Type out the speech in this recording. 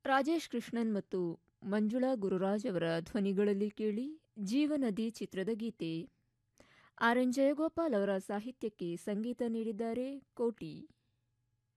ರಾಜೇಶ್ ಕೃಷ್ಣನ್ ಮತ್ತು ಮಂಜುಳಾ ಗುರುರಾಜ್ ಅವರ ಧ್ವನಿಗಳಲ್ಲಿ ಕೇಳಿ ಜೀವನದಿ ಚಿತ್ರದ ಗೀತೆ. ಆರ್ ಎನ್ ಜಯಗೋಪಾಲ್ ಅವರ ಸಾಹಿತ್ಯಕ್ಕೆ ಸಂಗೀತ ನೀಡಿದ್ದಾರೆ ಕೋಟಿ.